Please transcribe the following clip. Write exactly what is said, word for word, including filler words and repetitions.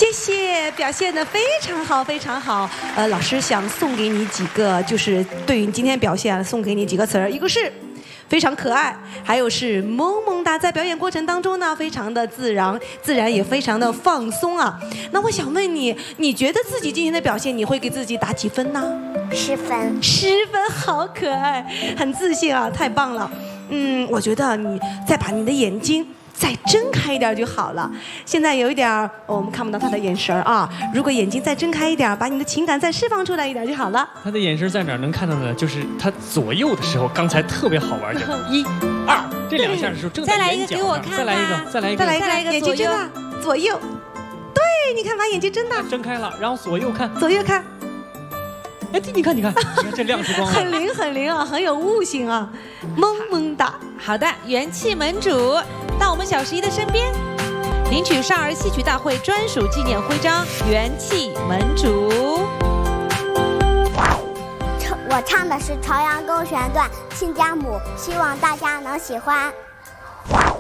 谢谢，表现得非常好，非常好。呃，老师想送给你几个，就是对于你今天表现，送给你几个词儿，一个是非常可爱，还有是萌萌哒，在表演过程当中呢，非常的自然，自然也非常的放松啊。那我想问你，你觉得自己今天的表现，你会给自己打几分呢？ 十分。 十分，好可爱，很自信啊，太棒了。嗯，我觉得你再把你的眼睛再睁开一点就好了。现在有一点儿、哦，我们看不到他的眼神啊。如果眼睛再睁开一点，把你的情感再释放出来一点就好了。 他的眼神在哪儿能看到呢？就是他左右的时候，刚才特别好玩的，一、二这两下的时候正在眼角上。再来一个，再来一个， 再来一个，再来一个，眼睛睁大，左右。对，你看，把眼睛睁大， 睁开了，然后左右看， 左右看。 哎，你看，你看，你看这亮出光了， 很灵，很灵啊，很有悟性啊，萌萌哒。 好的，元气门主到我们小十一的身边，领取少儿戏曲大会专属纪念徽章——元气门主。 我唱的是《朝阳沟弦断亲家母》，希望大家能喜欢。